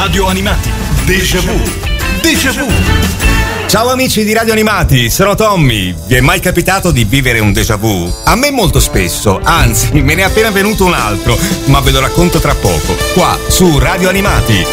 Radio Animati, Déjà Vu. Déjà Vu. Ciao amici di Radio Animati, sono Tommy. Vi è mai capitato di vivere un déjà vu? A me molto spesso, anzi me ne è appena venuto un altro, ma ve lo racconto tra poco, qua su Radio Animati.